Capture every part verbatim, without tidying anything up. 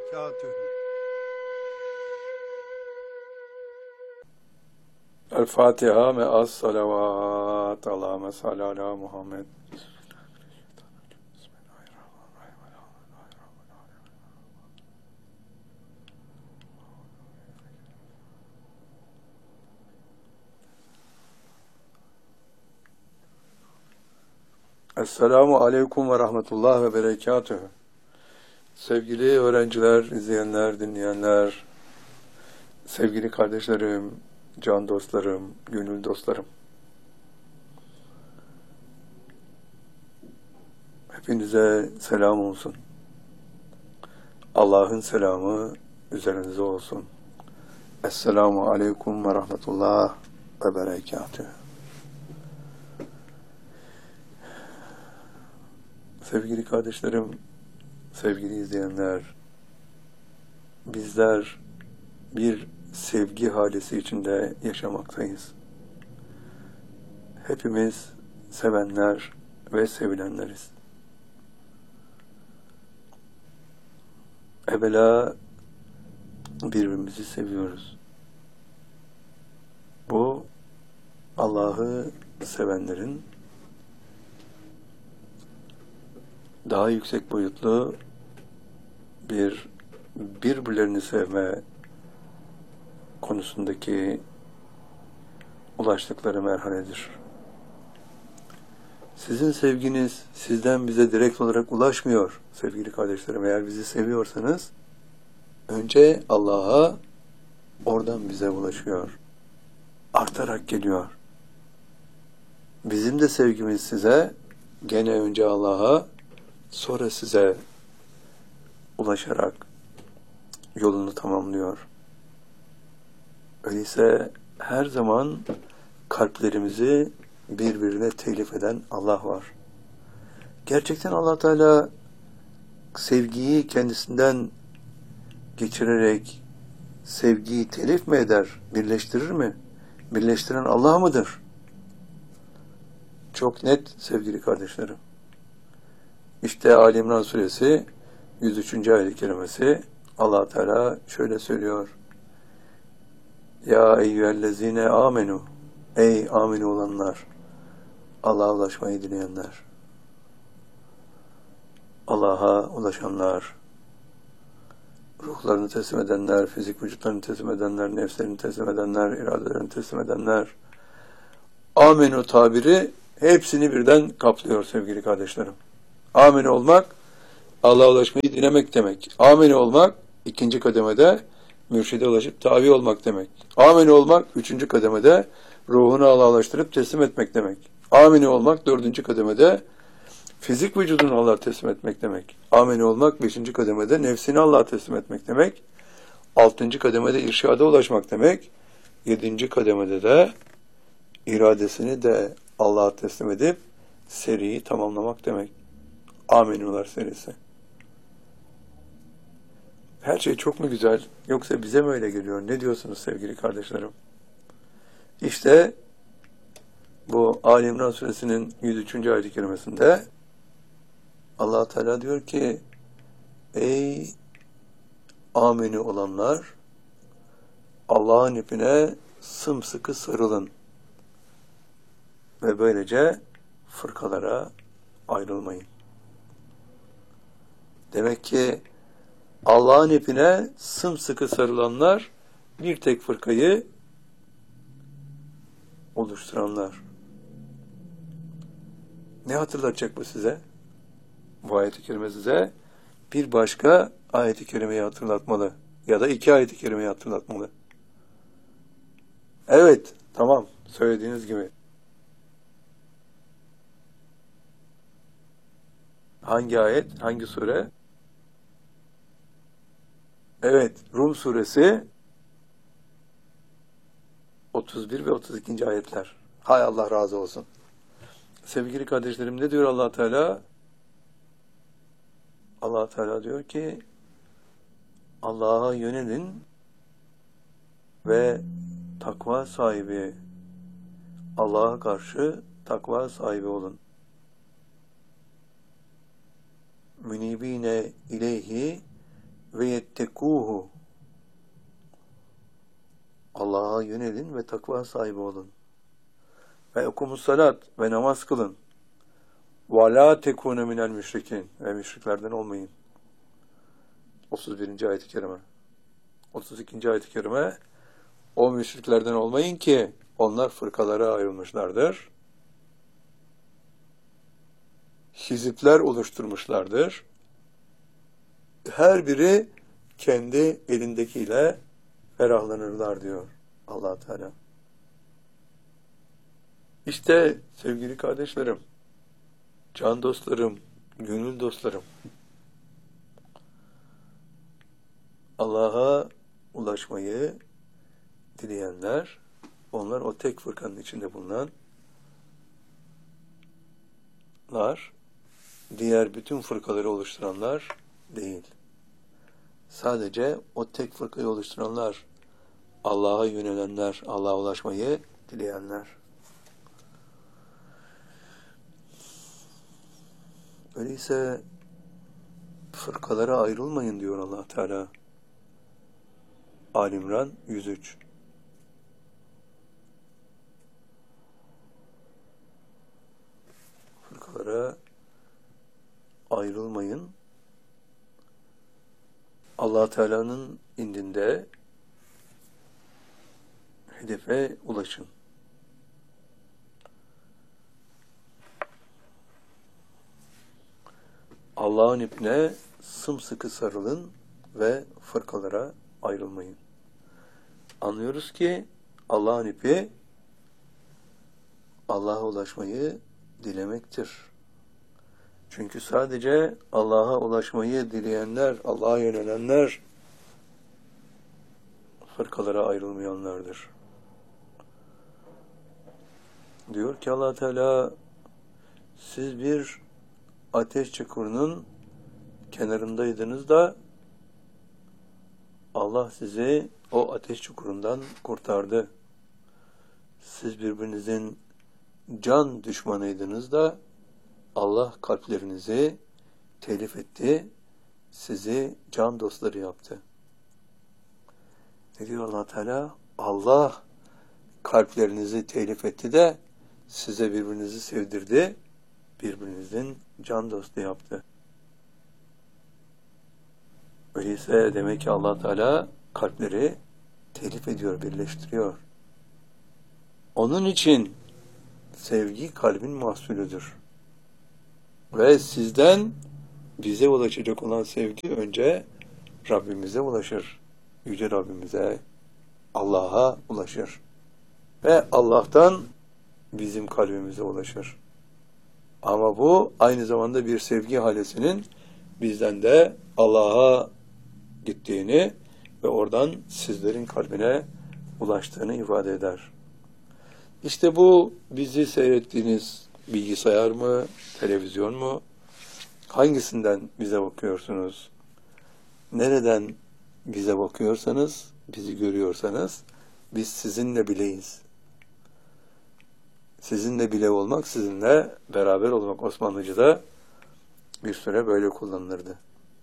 وبركاته. El-Fatiha me'as salavat. Allahümme salli ala Muhammed. Esselamu aleyküm ve rahmetullah ve berekatühü. Sevgili öğrenciler, izleyenler, dinleyenler, sevgili kardeşlerim, can dostlarım, gönül dostlarım. Hepinize selam olsun. Allah'ın selamı üzerinize olsun. Esselamu aleyküm ve rahmetullah ve berekatühü. Sevgili kardeşlerim, sevgili izleyenler, bizler bir sevgi halisi içinde yaşamaktayız. Hepimiz sevenler ve sevilenleriz. Evvela birbirimizi seviyoruz. Bu Allah'ı sevenlerin daha yüksek boyutlu bir birbirlerini sevme konusundaki ulaştıkları merhaledir. Sizin sevginiz sizden bize direkt olarak ulaşmıyor sevgili kardeşlerim. Eğer bizi seviyorsanız önce Allah'a, oradan bize ulaşıyor. Artarak geliyor. Bizim de sevgimiz size gene önce Allah'a, sonra size ulaşarak yolunu tamamlıyor. Öyleyse her zaman kalplerimizi birbirine telif eden Allah var. Gerçekten Allah Teala sevgiyi kendisinden geçirerek sevgiyi telif mi eder, birleştirir mi? Birleştiren Allah mıdır? Çok net sevgili kardeşlerim. İşte Ali İmran suresi yüz üçüncü ayet-i kerimesi, Allah Teala şöyle söylüyor. Ya eyyühellezine amenu, ey amin olanlar, Allah'a ulaşmayı dileyenler, Allah'a ulaşanlar, ruhlarını teslim edenler, fizik vücutlarını teslim edenler, nefslerini teslim edenler, iradelerini teslim edenler, amenu tabiri hepsini birden kaplıyor sevgili kardeşlerim. Amin olmak, Allah'a ulaşmayı dilemek demek. Amin olmak, ikinci kademede mürşide ulaşıp tabi olmak demek. Amin olmak, üçüncü kademede ruhunu Allah'a ulaştırıp teslim etmek demek. Amin olmak, dördüncü kademede fizik vücudunu Allah'a teslim etmek demek. Amin olmak, beşinci kademede nefsini Allah'a teslim etmek demek. Altıncı kademede irşada ulaşmak demek. Yedinci kademede de iradesini de Allah'a teslim edip seriyi tamamlamak demek. Aminular serisi. Her şey çok mu güzel, yoksa bize mi öyle geliyor? Ne diyorsunuz sevgili kardeşlerim? İşte bu Ali İmran suresinin yüz üçüncü ayet-i kerimesinde Allah Teala diyor ki, ey amini olanlar, Allah'ın ipine sımsıkı sarılın ve böylece fırkalara ayrılmayın. Demek ki Allah'ın ipine sımsıkı sarılanlar bir tek fırkayı oluşturanlar. Ne hatırlatacak bu size? Bu ayet-i kerime size bir başka ayet-i kerimeyi hatırlatmalı. Ya da iki ayet-i kerimeyi hatırlatmalı. Evet, tamam, söylediğiniz gibi. Hangi ayet, hangi sure? Evet, Rum suresi otuz bir ve otuz ikinci ayetler. Hay Allah razı olsun. Sevgili kardeşlerim, ne diyor Allah Teala? Allah Teala diyor ki, Allah'a yönelin ve takva sahibi, Allah'a karşı takva sahibi olun. Münibine ileyhi ve yettekuhu. Allah'a yönelin ve takva sahibi olun. Ve okumus salat ve namaz kılın. Ve la tekunu minel müşrikin ve müşriklerden olmayın. otuz birinci ayet-i kerime. otuz ikinci ayet-i kerime, o müşriklerden olmayın ki onlar fırkalara ayrılmışlardır. Hizipler oluşturmuşlardır. Her biri kendi elindekiyle ferahlanırlar diyor Allah Teala. İşte sevgili kardeşlerim, can dostlarım, gönül dostlarım, Allah'a ulaşmayı dileyenler, onlar o tek fırkanın içinde bulunanlar, diğer bütün fırkaları oluşturanlar değil. Sadece o tek fırkayı oluşturanlar, Allah'a yönelenler, Allah'a ulaşmayı dileyenler. Öyleyse fırkalara ayrılmayın diyor Allah Teala. Ali İmran yüz üç. Fırkalara ayrılmayın. Allah Teala'nın indinde hedefe ulaşın. Allah'ın ipine sımsıkı sarılın ve fırkalara ayrılmayın. Anlıyoruz ki Allah'ın ipi Allah'a ulaşmayı dilemektir. Çünkü sadece Allah'a ulaşmayı dileyenler, Allah'a yönelenler fırkalara ayrılmayanlardır. Diyor ki Allah Teala, siz bir ateş çukurunun kenarındaydınız da Allah sizi o ateş çukurundan kurtardı. Siz birbirinizin can düşmanıydınız da Allah kalplerinizi telif etti, sizi can dostları yaptı. Ne diyor Allah Teala? Allah kalplerinizi telif etti de size birbirinizi sevdirdi, birbirinizin can dostu yaptı. Öyleyse demek ki Allah Teala kalpleri telif ediyor, birleştiriyor. Onun için sevgi kalbin mahsulüdür. Ve sizden bize ulaşacak olan sevgi önce Rabbimize ulaşır. Yüce Rabbimize, Allah'a ulaşır. Ve Allah'tan bizim kalbimize ulaşır. Ama bu aynı zamanda bir sevgi halesinin bizden de Allah'a gittiğini ve oradan sizlerin kalbine ulaştığını ifade eder. İşte bu bizi seyrettiğiniz bilgisayar mı, televizyon mu? Hangisinden bize bakıyorsunuz? Nereden bize bakıyorsanız, bizi görüyorsanız biz sizinle bileyiz. Sizinle bile olmak, sizinle beraber olmak Osmanlıca'da bir süre böyle kullanılırdı.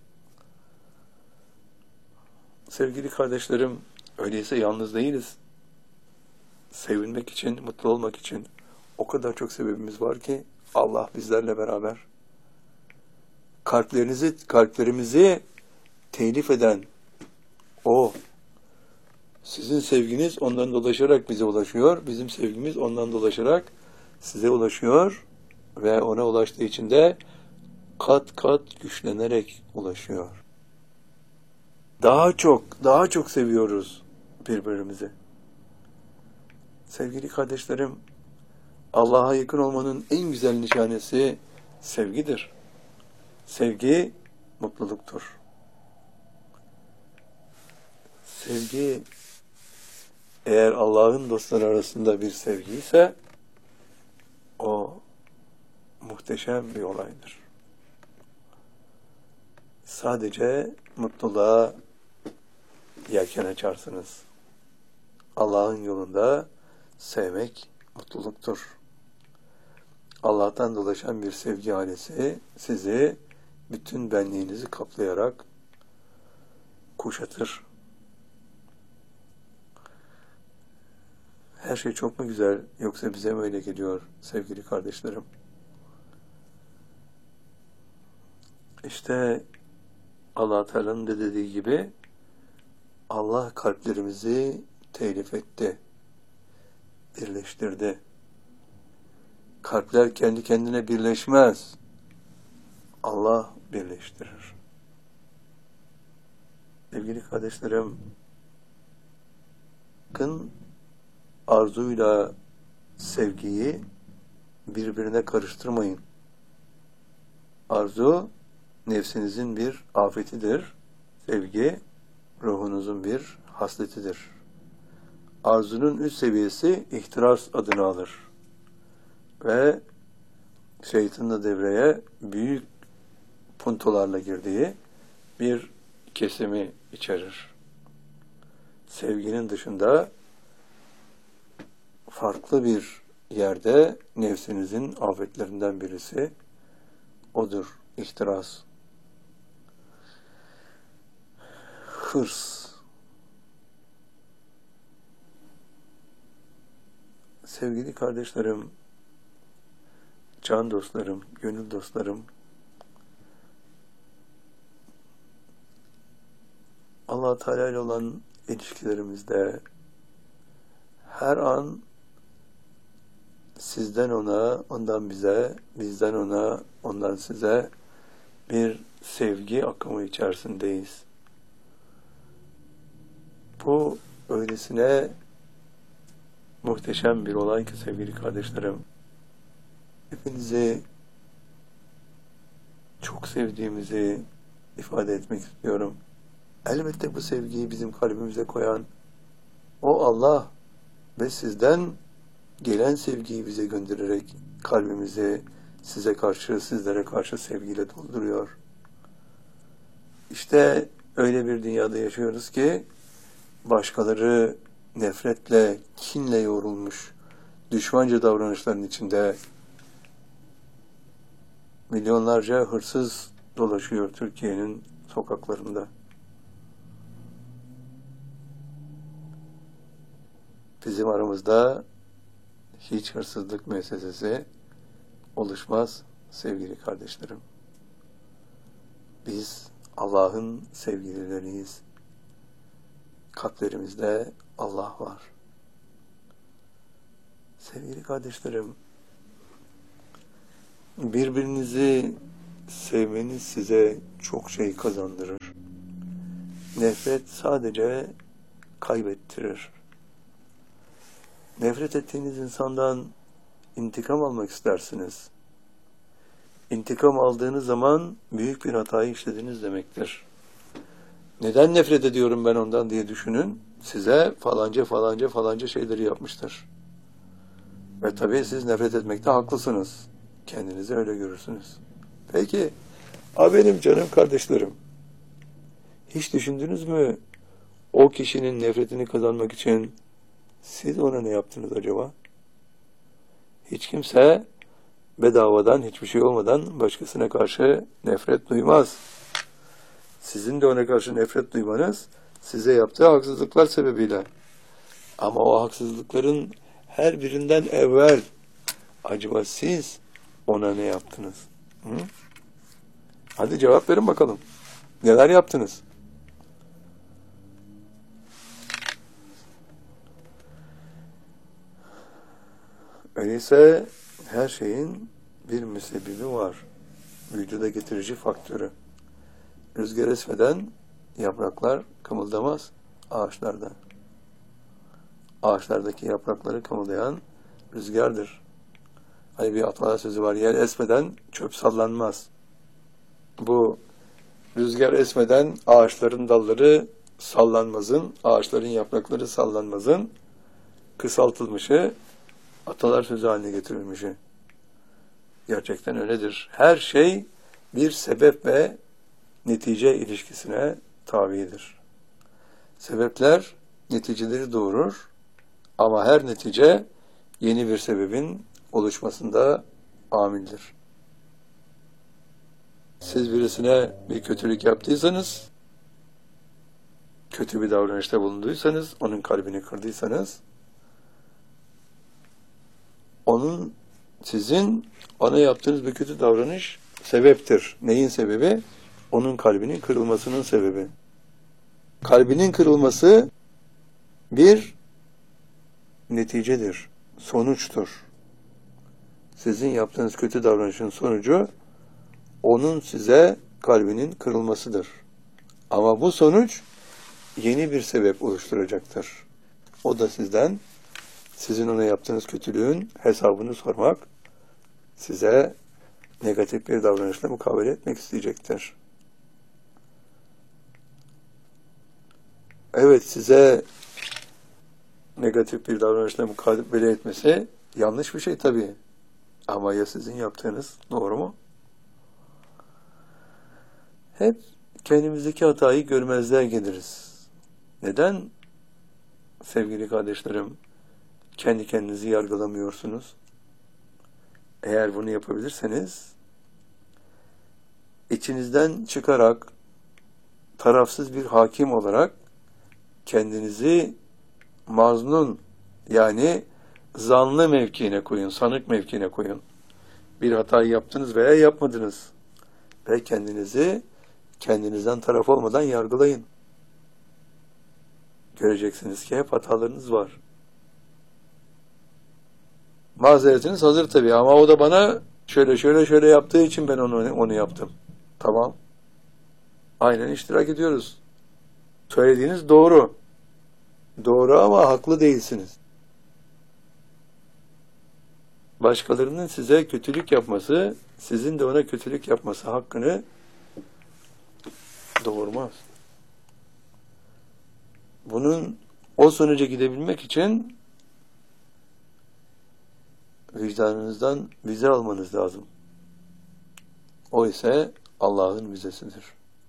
Sevgili kardeşlerim, öyleyse yalnız değiliz. Sevinmek için, mutlu olmak için o kadar çok sebebimiz var ki Allah bizlerle beraber. Kalplerinizi, kalplerimizi telif eden O. Sizin sevginiz ondan dolaşarak bize ulaşıyor. Bizim sevgimiz ondan dolaşarak size ulaşıyor. Ve ona ulaştığı için de kat kat güçlenerek ulaşıyor. Daha çok, daha çok seviyoruz birbirimizi. Sevgili kardeşlerim, Allah'a yakın olmanın en güzel nişanesi sevgidir. Sevgi mutluluktur. Sevgi, eğer Allah'ın dostları arasında bir sevgi ise o muhteşem bir olaydır. Sadece mutluluğa yelken açarsınız. Allah'ın yolunda sevmek mutluluktur. Allah'tan dolaşan bir sevgi halesi sizi bütün benliğinizi kaplayarak kuşatır. Her şey çok mu güzel, yoksa bize mi öyle geliyor sevgili kardeşlerim? İşte Allah Teala'nın da dediği gibi Allah kalplerimizi telif etti, birleştirdi. Kalpler kendi kendine birleşmez. Allah birleştirir. Sevgili kardeşlerim, bakın, arzuyla sevgiyi birbirine karıştırmayın. Arzu nefsinizin bir afetidir. Sevgi ruhunuzun bir hasletidir. Arzunun üst seviyesi ihtiras adını alır. Ve şeytanın da devreye büyük puntolarla girdiği bir kesimi içerir. Sevginin dışında farklı bir yerde nefsinizin afetlerinden birisi odur, ihtiras. Hırs. Sevgili kardeşlerim, can dostlarım, gönül dostlarım, Allah Teala ile olan ilişkilerimizde her an sizden ona, ondan bize, bizden ona, ondan size bir sevgi akımı içerisindeyiz. Bu öylesine muhteşem bir olay ki sevgili kardeşlerim, hepinizi çok sevdiğimizi ifade etmek istiyorum. Elbette bu sevgiyi bizim kalbimize koyan o Allah ve sizden gelen sevgiyi bize göndererek kalbimizi size karşı, sizlere karşı sevgiyle dolduruyor. İşte öyle bir dünyada yaşıyoruz ki başkaları nefretle, kinle yoğrulmuş, düşmanca davranışların içinde milyonlarca hırsız dolaşıyor Türkiye'nin sokaklarında. Bizim aramızda hiç hırsızlık müessesesi oluşmaz sevgili kardeşlerim. Biz Allah'ın sevgilileriyiz. Kalplerimizde Allah var. Sevgili kardeşlerim, birbirinizi sevmeniz size çok şey kazandırır. Nefret sadece kaybettirir. Nefret ettiğiniz insandan intikam almak istersiniz. İntikam aldığınız zaman büyük bir hatayı işlediniz demektir. Neden nefret ediyorum ben ondan diye düşünün. Size falanca falanca falanca şeyleri yapmıştır. Ve tabii siz nefret etmekte haklısınız. Kendinizi öyle görürsünüz. Peki, a benim canım kardeşlerim, hiç düşündünüz mü o kişinin nefretini kazanmak için siz ona ne yaptınız acaba? Hiç kimse bedavadan, hiçbir şey olmadan başkasına karşı nefret duymaz. Sizin de ona karşı nefret duymanız size yaptığı haksızlıklar sebebiyle. Ama o haksızlıkların her birinden evvel acaba siz ona ne yaptınız? Hı? Hadi cevap verin bakalım. Neler yaptınız? Öyleyse her şeyin bir müsebbibi var. Vücuda getirici faktörü. Rüzgar esmeden yapraklar kımıldamaz ağaçlarda. Ağaçlardaki yaprakları kımıldayan rüzgardır. Hani bir atasözü var, yer esmeden çöp sallanmaz. Bu rüzgar esmeden ağaçların dalları sallanmazın, ağaçların yaprakları sallanmazın kısaltılmışı, atalar sözü haline getirilmişi. Gerçekten öyledir. Her şey bir sebep ve netice ilişkisine tabidir. Sebepler neticeleri doğurur ama her netice yeni bir sebebin oluşmasında amildir. Siz birisine bir kötülük yaptıysanız kötü bir davranışta bulunduysanız, onun kalbini kırdıysanız, onun sizin ona yaptığınız bir kötü davranış sebeptir. Neyin sebebi? Onun kalbinin kırılmasının sebebi. Kalbinin kırılması bir neticedir, sonuçtur. Sizin yaptığınız kötü davranışın sonucu onun size kalbinin kırılmasıdır. Ama bu sonuç yeni bir sebep oluşturacaktır. O da sizden sizin ona yaptığınız kötülüğün hesabını sormak, size negatif bir davranışla mukabele etmek isteyecektir. Evet, size negatif bir davranışla mukabele etmesi yanlış bir şey tabii. Ama ya sizin yaptığınız doğru mu? Hep kendimizdeki hatayı görmezler geliriz. Neden sevgili kardeşlerim kendi kendinizi yargılamıyorsunuz? Eğer bunu yapabilirseniz içinizden çıkarak tarafsız bir hakim olarak kendinizi maznun yani zanlı mevkiine koyun, sanık mevkiine koyun. Bir hatayı yaptınız veya yapmadınız. Ve kendinizi kendinizden taraf olmadan yargılayın. Göreceksiniz ki hep hatalarınız var. Mazeretiniz hazır tabii ama o da bana şöyle şöyle şöyle yaptığı için ben onu onu yaptım. Tamam. Aynen iştirak ediyoruz. Söylediğiniz doğru. Doğru ama haklı değilsiniz. Başkalarının size kötülük yapması, sizin de ona kötülük yapması hakkını doğurmaz. Bunun o sonuca gidebilmek için vicdanınızdan vize almanız lazım. O ise Allah'ın vizesidir.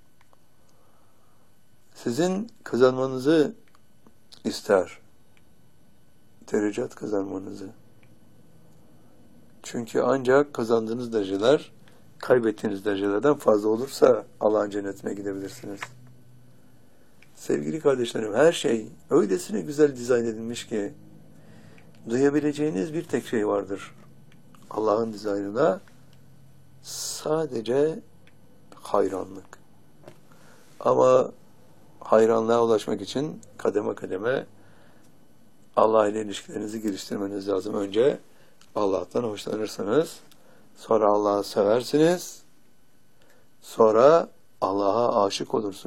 Sizin kazanmanızı ister. Derecat kazanmanızı. Çünkü ancak kazandığınız dereceler kaybettiğiniz derecelerden fazla olursa Allah'ın cennetine gidebilirsiniz. Sevgili kardeşlerim, her şey öylesine güzel dizayn edilmiş ki duyabileceğiniz bir tek şey vardır. Allah'ın dizaynına sadece hayranlık. Ama hayranlığa ulaşmak için kademe kademe Allah ile ilişkilerinizi geliştirmeniz lazım. Önce Allah'tan hoşlanırsınız, sonra Allah'ı seversiniz, sonra Allah'a aşık olursunuz.